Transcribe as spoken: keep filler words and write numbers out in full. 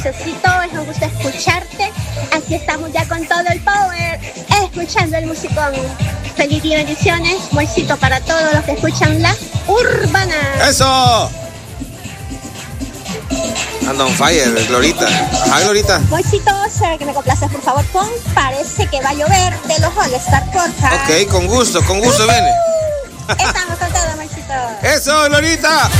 Necesito, es un gusto escucharte. Aquí estamos ya con todo el power, escuchando el musicón. Feliz día, bendiciones. Moisito para todos los que escuchan la urbana. ¡Eso! Anda on fire, Glorita. Ajá, Glorita. Moisito, sé que me complaces, por favor, con Parece que va a llover de los All Star, porfa. Ok, con gusto, con gusto, viene. Estamos con todo, Moisito. ¡Eso, Glorita!